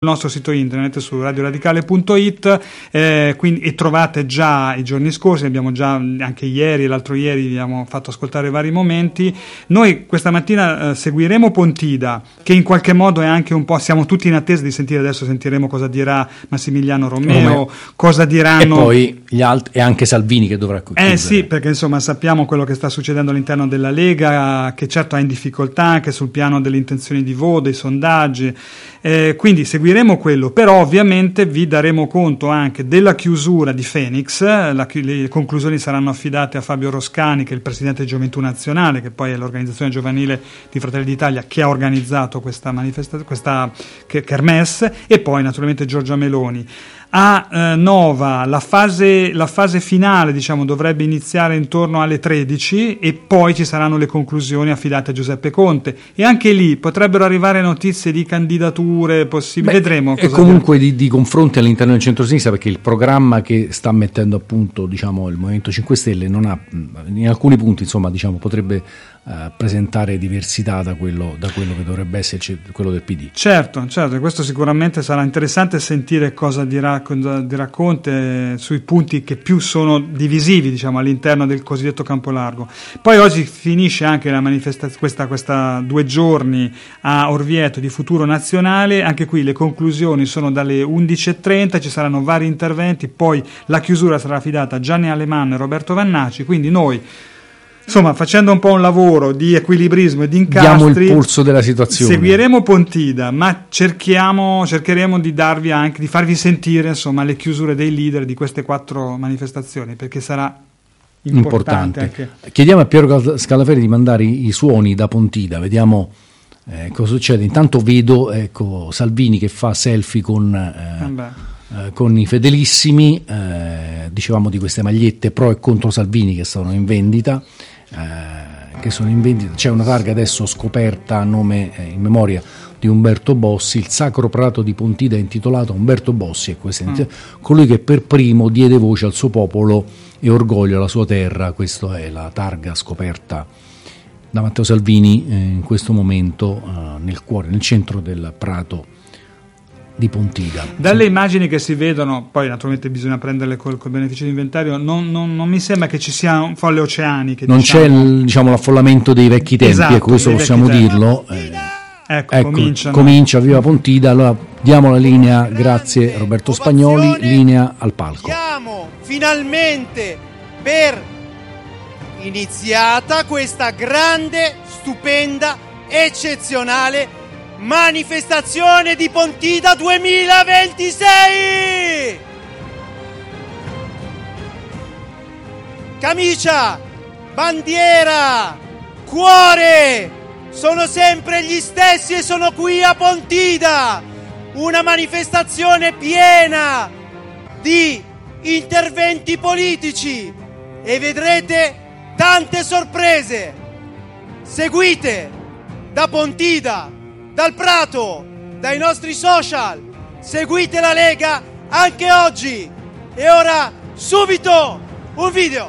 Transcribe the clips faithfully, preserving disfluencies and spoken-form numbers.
nostro sito internet su radio radicale punto it, eh, quindi, e trovate già i giorni scorsi, abbiamo già anche ieri e l'altro ieri vi abbiamo fatto ascoltare vari momenti. Noi questa mattina eh, seguiremo Pontida, che in qualche modo è anche un po', siamo tutti in attesa di sentire, adesso sentiremo cosa dirà Massimiliano Romeo, Romeo. cosa diranno e poi gli altri, e anche Salvini che dovrà chiudere. Eh sì, perché insomma sappiamo quello che sta succedendo all'interno della Lega, che certo è in difficoltà anche sul piano delle intenzioni di voto, dei sondaggi, eh, quindi seguiremo quello, però ovviamente vi daremo conto anche della chiusura di Phoenix. La, le conclusioni saranno affidate a Fabio Roscani, che è il presidente di Gioventù Nazionale, che poi è l'organizzazione giovanile di Fratelli d'Italia che ha organizzato questa manifestazione, questa kermesse, e poi naturalmente Giorgia Meloni. A eh, Nova la fase, la fase finale, diciamo, dovrebbe iniziare intorno alle tredici e poi ci saranno le conclusioni affidate a Giuseppe Conte, e anche lì potrebbero arrivare notizie di candidature possibili. Beh, vedremo cosa e comunque di, di confronti all'interno del centro-sinistra, perché il programma che sta mettendo a punto, diciamo, il Movimento cinque Stelle non ha, in alcuni punti, insomma, diciamo, potrebbe Uh, presentare diversità da quello, da quello che dovrebbe essere quello del P D. Certo, certo, questo sicuramente sarà interessante sentire cosa dirà, cosa dirà Conte sui punti che più sono divisivi, diciamo, all'interno del cosiddetto campo largo. Poi oggi finisce anche la manifestazione, questa, questa due giorni a Orvieto di Futuro Nazionale, anche qui le conclusioni sono dalle undici e trenta, ci saranno vari interventi, poi la chiusura sarà affidata a Gianni Alemanno e Roberto Vannacci, quindi noi, insomma, facendo un po' un lavoro di equilibrismo e di incastri, diamo il polso della situazione. Seguiremo Pontida, ma cerchiamo, cercheremo di darvi anche, di farvi sentire, insomma, le chiusure dei leader di queste quattro manifestazioni, perché sarà importante. importante. Anche. Chiediamo a Piero Scalaferi di mandare i, i suoni da Pontida, vediamo eh, cosa succede. Intanto vedo, ecco, Salvini che fa selfie con eh, Eh, con i fedelissimi, eh, dicevamo di queste magliette pro e contro Salvini che sono in vendita, eh, che sono in vendita. C'è una targa adesso scoperta a nome, eh, in memoria di Umberto Bossi, il Sacro Prato di Pontida è intitolato a Umberto Bossi, e questo è mm. colui che per primo diede voce al suo popolo e orgoglio alla sua terra. Questa è la targa scoperta da Matteo Salvini eh, in questo momento eh, nel cuore, nel centro del Prato di Pontida. Dalle immagini che si vedono, poi naturalmente bisogna prenderle col, col beneficio di inventario, non, non, non mi sembra che ci sia folle oceaniche. Non diciamo. c'è il, diciamo, l'affollamento dei vecchi tempi, esatto, ecco, questo possiamo dirlo. Eh, ecco, ecco, comincia. Comincia, viva Pontida. Allora diamo la linea, grazie Roberto Spagnoli, linea al palco. Siamo finalmente per iniziata questa grande, stupenda, eccezionale manifestazione di Pontida duemilaventisei! Camicia, bandiera, cuore, sono sempre gli stessi e sono qui a Pontida. Una manifestazione piena di interventi politici e vedrete tante sorprese. Seguite da Pontida, dal Prato, dai nostri social, seguite la Lega anche oggi. E ora subito un video.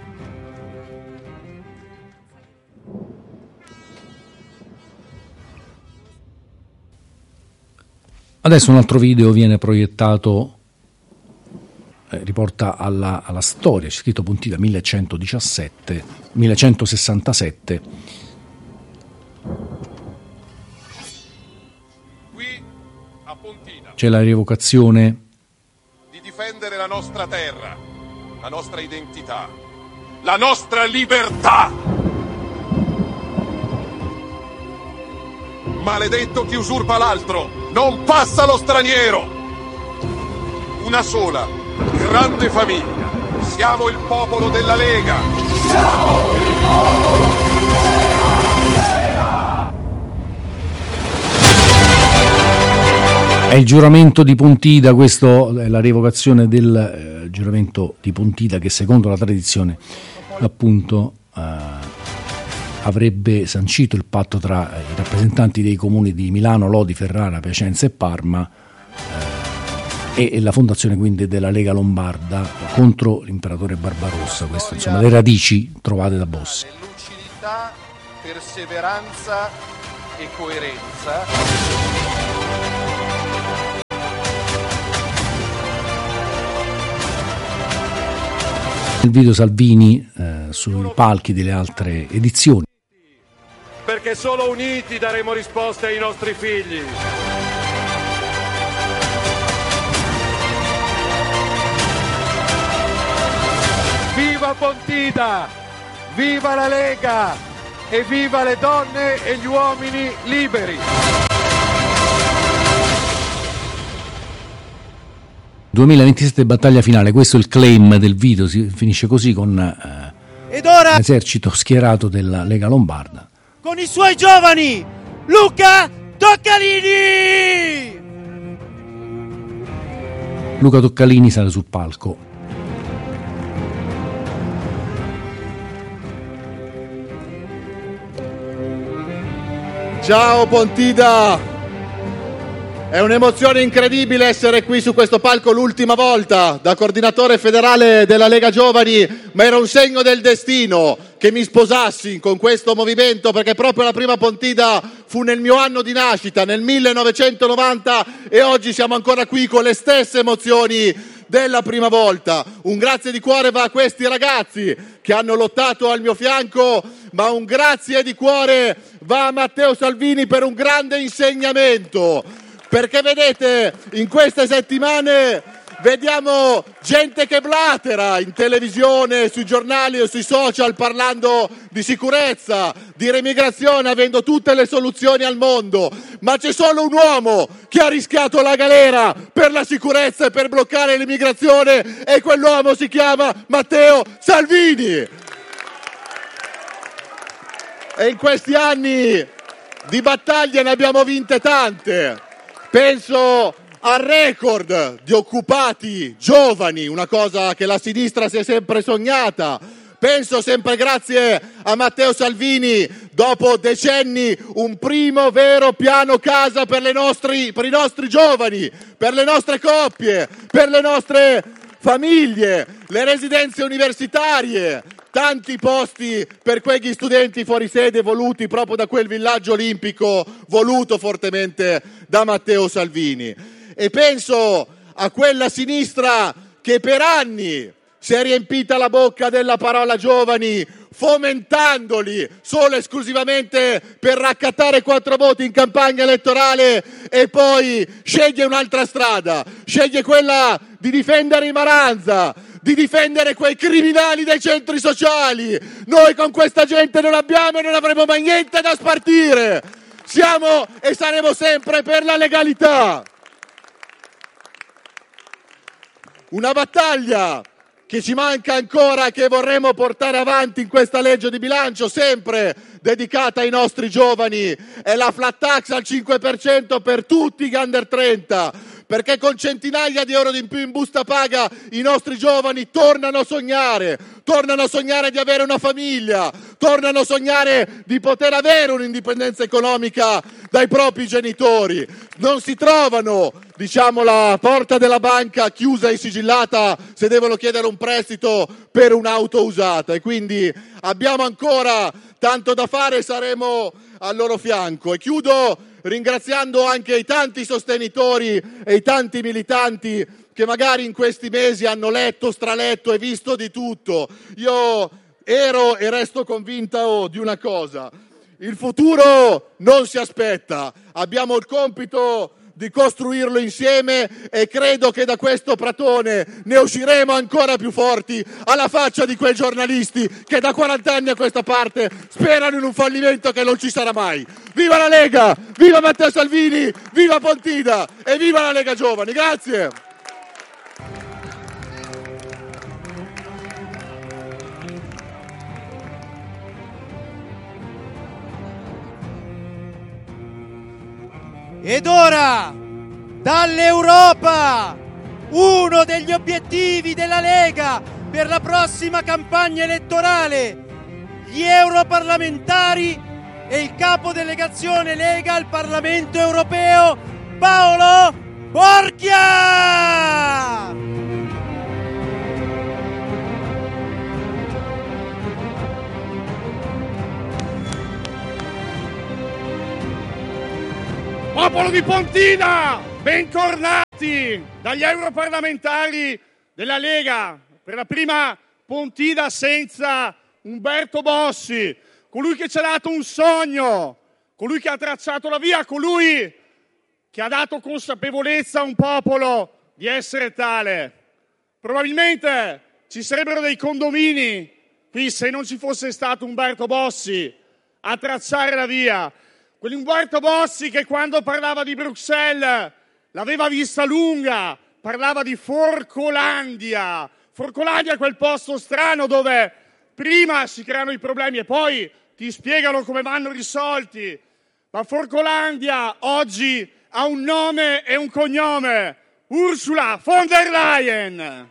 Adesso un altro video viene proiettato, eh, riporta alla, alla storia, c'è scritto Pontida millecentodiciassette, millecentosessantasette. C'è la rievocazione di difendere la nostra terra, la nostra identità, la nostra libertà. Maledetto chi usurpa l'altro, non passa lo straniero. Una sola, grande famiglia. Siamo il popolo della Lega. Siamo il popolo della Lega. È il giuramento di Pontida, questo è la rievocazione del eh, giuramento di Pontida che secondo la tradizione appunto eh, avrebbe sancito il patto tra i rappresentanti dei comuni di Milano, Lodi, Ferrara, Piacenza e Parma eh, e, e la fondazione quindi della Lega Lombarda contro l'imperatore Barbarossa. Queste insomma le radici trovate da Bossi. Lucidità, perseveranza e coerenza Il video Salvini eh, sui palchi delle altre edizioni. Perché solo uniti daremo risposte ai nostri figli. Viva Pontida! Viva la Lega! E viva le donne e gli uomini liberi! duemilaventisette battaglia finale, questo è il claim del video, si finisce così con eh, Ed ora, l'esercito schierato della Lega Lombarda. con i suoi giovani, Luca Toccalini! Luca Toccalini sale sul palco. Ciao Pontida! È un'emozione incredibile essere qui su questo palco l'ultima volta da coordinatore federale della Lega Giovani, ma era un segno del destino che mi sposassi con questo movimento, perché proprio la prima Pontida fu nel mio anno di nascita, nel millenovecentonovanta, e oggi siamo ancora qui con le stesse emozioni della prima volta. Un grazie di cuore va a questi ragazzi che hanno lottato al mio fianco, ma un grazie di cuore va a Matteo Salvini per un grande insegnamento. Perché vedete, in queste settimane vediamo gente che blatera in televisione, sui giornali o sui social parlando di sicurezza, di remigrazione, avendo tutte le soluzioni al mondo. Ma c'è solo un uomo che ha rischiato la galera per la sicurezza e per bloccare l'immigrazione, e quell'uomo si chiama Matteo Salvini. E in questi anni di battaglie ne abbiamo vinte tante. Penso al record di occupati giovani, una cosa che la sinistra si è sempre sognata. Penso, sempre grazie a Matteo Salvini, dopo decenni, un primo vero piano casa per, le nostri, per i nostri giovani, per le nostre coppie, per le nostre famiglie, le residenze universitarie, tanti posti per quegli studenti fuori sede voluti proprio da quel villaggio olimpico voluto fortemente da Matteo Salvini. E penso a quella sinistra che per anni si è riempita la bocca della parola giovani, fomentandoli solo e esclusivamente per raccattare quattro voti in campagna elettorale, e poi sceglie un'altra strada, sceglie quella di difendere i Maranza, di difendere quei criminali dei centri sociali. Noi con questa gente non abbiamo e non avremo mai niente da spartire. Siamo e saremo sempre per la legalità. Una battaglia che ci manca ancora e che vorremmo portare avanti in questa legge di bilancio, sempre dedicata ai nostri giovani, è la flat tax al cinque per cento per tutti gli under trenta, perché con centinaia di euro di in più in busta paga i nostri giovani tornano a sognare, tornano a sognare di avere una famiglia, tornano a sognare di poter avere un'indipendenza economica dai propri genitori. Non si trovano, diciamo, la porta della banca chiusa e sigillata se devono chiedere un prestito per un'auto usata, e quindi abbiamo ancora tanto da fare e saremo al loro fianco. E chiudo ringraziando anche i tanti sostenitori e i tanti militanti che magari in questi mesi hanno letto, straletto e visto di tutto. Io ero e resto convinto di una cosa: il futuro non si aspetta, abbiamo il compito di costruirlo insieme, e credo che da questo pratone ne usciremo ancora più forti, alla faccia di quei giornalisti che da quaranta anni a questa parte sperano in un fallimento che non ci sarà mai. Viva la Lega, viva Matteo Salvini, viva Pontida e viva la Lega Giovani. Grazie. Ed ora, dall'Europa, uno degli obiettivi della Lega per la prossima campagna elettorale, gli europarlamentari e il capo delegazione Lega al Parlamento Europeo, Paolo Borchia! Popolo di Pontida, bentornati dagli europarlamentari della Lega per la prima Pontida senza Umberto Bossi, colui che ci ha dato un sogno, colui che ha tracciato la via, colui che ha dato consapevolezza a un popolo di essere tale. Probabilmente ci sarebbero dei condomini qui se non ci fosse stato Umberto Bossi a tracciare la via. Quell'Umberto Bossi che quando parlava di Bruxelles l'aveva vista lunga, parlava di Forcolandia. Forcolandia è quel posto strano dove prima si creano i problemi e poi ti spiegano come vanno risolti. Ma Forcolandia oggi ha un nome e un cognome: Ursula von der Leyen.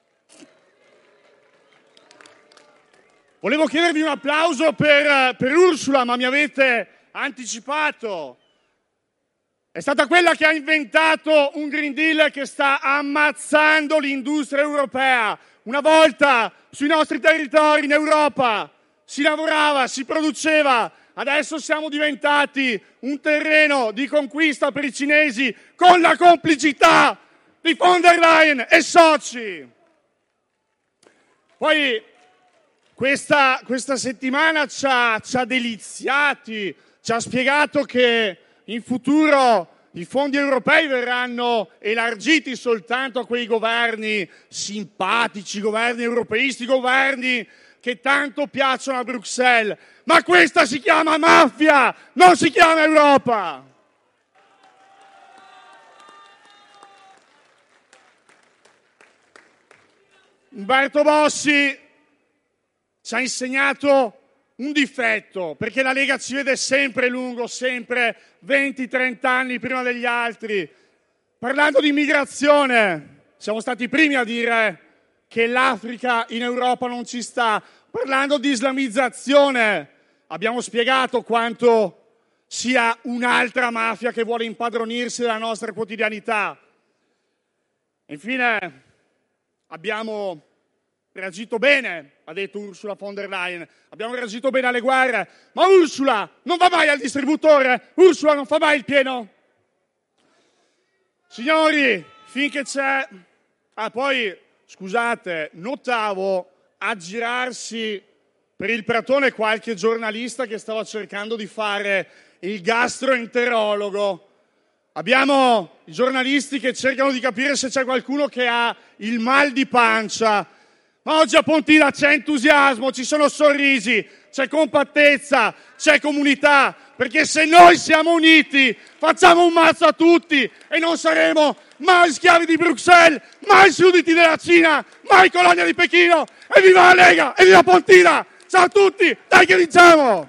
Volevo chiedervi un applauso per, per Ursula, ma mi avete anticipato. È stata quella che ha inventato un Green Deal che sta ammazzando l'industria europea. Una volta sui nostri territori in Europa si lavorava, si produceva, adesso siamo diventati un terreno di conquista per i cinesi con la complicità di von der Leyen e soci. Poi questa, questa settimana ci ha, ci ha deliziati, ci ha spiegato che in futuro i fondi europei verranno elargiti soltanto a quei governi simpatici, governi europeisti, governi che tanto piacciono a Bruxelles. Ma questa si chiama mafia, non si chiama Europa! Umberto Bossi ci ha insegnato un difetto, perché la Lega ci vede sempre lungo, sempre venti trenta anni prima degli altri. Parlando di immigrazione, siamo stati i primi a dire che l'Africa in Europa non ci sta. Parlando di islamizzazione, abbiamo spiegato quanto sia un'altra mafia che vuole impadronirsi della nostra quotidianità. Infine, abbiamo reagito bene, ha detto Ursula von der Leyen, abbiamo reagito bene alle guerre, ma Ursula non va mai al distributore, Ursula non fa mai il pieno. Signori, finché c'è... Ah, poi, scusate, notavo aggirarsi per il pratone qualche giornalista che stava cercando di fare il gastroenterologo. Abbiamo i giornalisti che cercano di capire se c'è qualcuno che ha il mal di pancia. Ma oggi a Pontida c'è entusiasmo, ci sono sorrisi, c'è compattezza, c'è comunità, perché se noi siamo uniti facciamo un mazzo a tutti e non saremo mai schiavi di Bruxelles, mai sudditi della Cina, mai colonia di Pechino. E viva la Lega, e viva Pontida! Ciao a tutti, dai che vinciamo!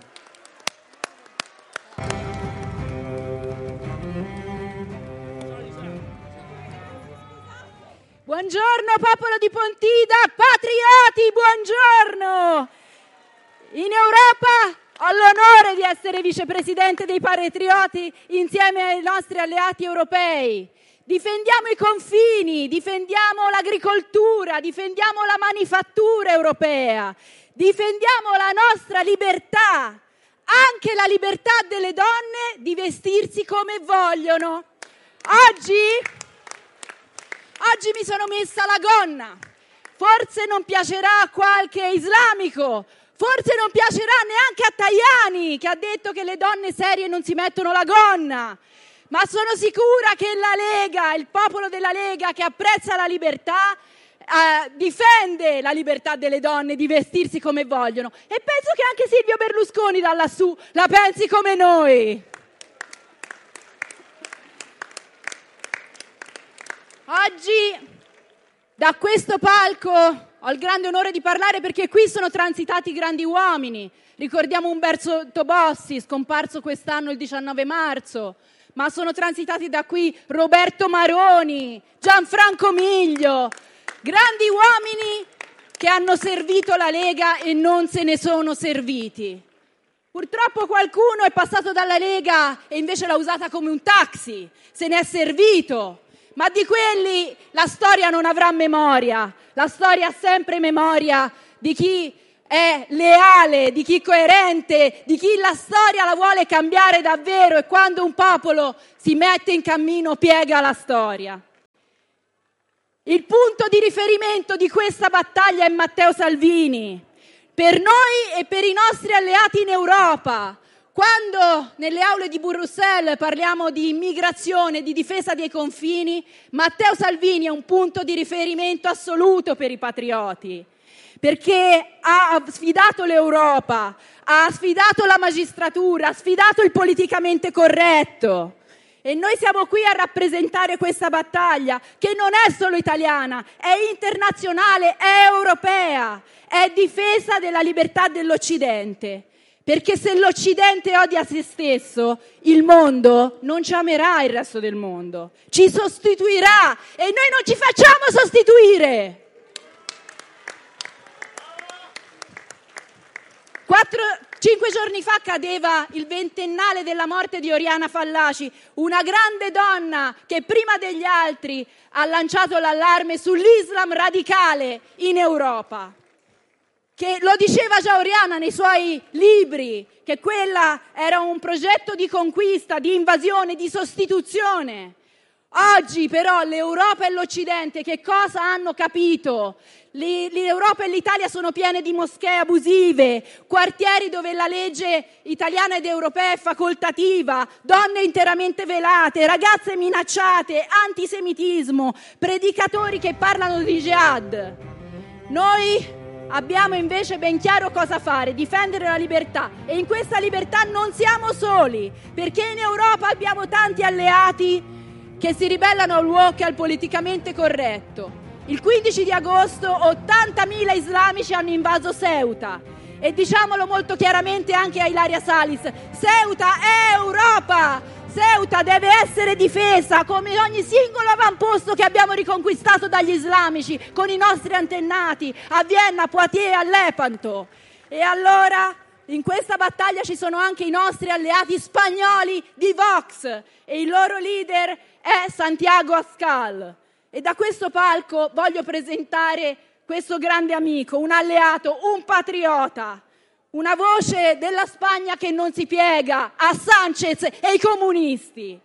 Buongiorno popolo di Pontida, patrioti, buongiorno! In Europa ho l'onore di essere vicepresidente dei patrioti insieme ai nostri alleati europei. Difendiamo i confini, difendiamo l'agricoltura, difendiamo la manifattura europea, difendiamo la nostra libertà, anche la libertà delle donne di vestirsi come vogliono. Oggi... Oggi mi sono messa la gonna, forse non piacerà a qualche islamico, forse non piacerà neanche a Tajani che ha detto che le donne serie non si mettono la gonna, ma sono sicura che la Lega, il popolo della Lega che apprezza la libertà, eh, difende la libertà delle donne di vestirsi come vogliono e penso che anche Silvio Berlusconi da lassù la pensi come noi. Oggi da questo palco ho il grande onore di parlare perché qui sono transitati grandi uomini. Ricordiamo Umberto Bossi, scomparso quest'anno il diciannove marzo, ma sono transitati da qui Roberto Maroni, Gianfranco Miglio, grandi uomini che hanno servito la Lega e non se ne sono serviti. Purtroppo qualcuno è passato dalla Lega e invece l'ha usata come un taxi, se ne è servito. Ma di quelli la storia non avrà memoria, la storia ha sempre memoria di chi è leale, di chi è coerente, di chi la storia la vuole cambiare davvero e quando un popolo si mette in cammino piega la storia. Il punto di riferimento di questa battaglia è Matteo Salvini, per noi e per i nostri alleati in Europa. Quando nelle aule di Bruxelles parliamo di immigrazione, di difesa dei confini, Matteo Salvini è un punto di riferimento assoluto per i patrioti, perché ha sfidato l'Europa, ha sfidato la magistratura, ha sfidato il politicamente corretto. E noi siamo qui a rappresentare questa battaglia, che non è solo italiana, è internazionale, è europea, è difesa della libertà dell'Occidente. Perché se l'Occidente odia se stesso, il mondo non ci amerà il resto del mondo, ci sostituirà e noi non ci facciamo sostituire. Quattro, cinque giorni fa cadeva il ventennale della morte di Oriana Fallaci, una grande donna che prima degli altri ha lanciato l'allarme sull'Islam radicale in Europa. Che lo diceva già Oriana nei suoi libri, che quella era un progetto di conquista, di invasione, di sostituzione. Oggi però l'Europa e l'Occidente che cosa hanno capito? L'Europa e l'Italia sono piene di moschee abusive, quartieri dove la legge italiana ed europea è facoltativa, donne interamente velate, ragazze minacciate, antisemitismo, predicatori che parlano di jihad. Noi abbiamo invece ben chiaro cosa fare, difendere la libertà, e in questa libertà non siamo soli, perché in Europa abbiamo tanti alleati che si ribellano al woke e al politicamente corretto. Il quindici di agosto ottantamila islamici hanno invaso Ceuta e diciamolo molto chiaramente anche a Ilaria Salis: Ceuta è Europa! Ceuta deve essere difesa come ogni singolo avamposto che abbiamo riconquistato dagli islamici con i nostri antenati a Vienna, a Poitiers, a Lepanto. E allora in questa battaglia ci sono anche i nostri alleati spagnoli di Vox e il loro leader è Santiago Abascal. E da questo palco voglio presentare questo grande amico, un alleato, un patriota, una voce della Spagna che non si piega a Sanchez e ai comunisti.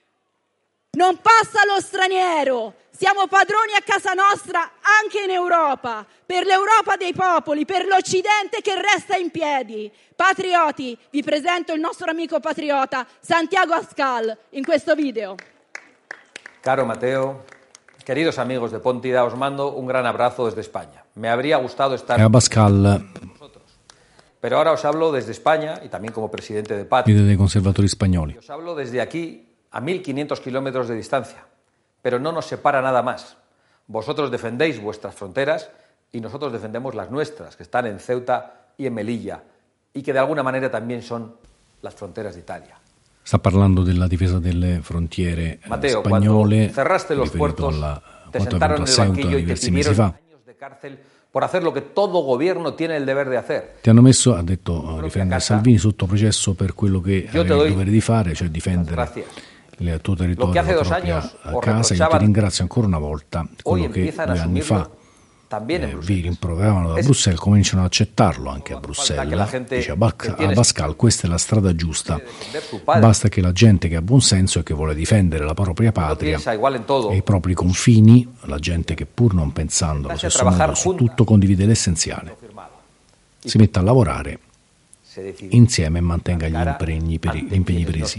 Non passa lo straniero, siamo padroni a casa nostra anche in Europa, per l'Europa dei popoli, per l'Occidente che resta in piedi. Patrioti, vi presento il nostro amico patriota Santiago Abascal in questo video. Caro Mateo, queridos amigos de Pontida, os mando un gran abrazo desde España. Me habría gustado estar con Abascal, vosotros, pero ahora os hablo desde España y también como presidente de Patria. Dei conservatori spagnoli. Os hablo desde aquí a mil quinientos kilómetros de distancia, pero no nos separa nada más. Vosotros defendéis vuestras fronteras y nosotros defendemos las nuestras, que están en Ceuta y en Melilla, y que de alguna manera también son las fronteras de Italia. Sta parlando della difesa delle frontiere Matteo, spagnole, cerraste los puertos, alla, te sentaron en el Ceuta banquillo y te diversi mesi pidieron fa. años de cárcel por hacer lo que todo gobierno tiene el deber de hacer. Ti hanno messo, ha detto, riferendo a Salvini, sotto processo per quello che avevi il dovere di fare, cioè difendere il tuo territorio, la propria casa. Io ti ringrazio ancora una volta. Quello che due anni fa Eh, vi rimproveravano da Bruxelles, cominciano ad accettarlo anche a Bruxelles. Dice Abascal, questa è la strada giusta, basta che la gente che ha buon senso e che vuole difendere la propria patria e i propri confini, la gente che pur non pensando allo stesso modo su tutto condivide l'essenziale, si metta a lavorare insieme e mantenga gli impegni, gli impegni presi.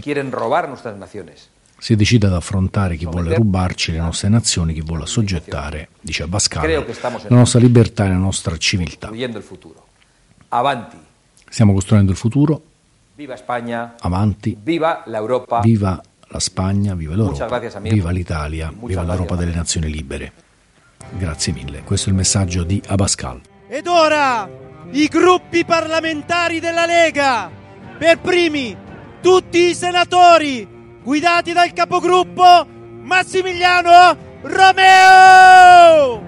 Si decide ad affrontare chi vuole rubarci le nostre nazioni, chi vuole assoggettare, dice Abascal, la nostra libertà e la nostra civiltà. Stiamo costruendo il futuro. Avanti. Viva l'Europa. Viva la Spagna, viva l'Europa. Viva l'Italia, viva l'Europa delle nazioni libere. Grazie mille. Questo è il messaggio di Abascal. Ed ora i gruppi parlamentari della Lega, per primi tutti i senatori guidati dal capogruppo Massimiliano Romeo.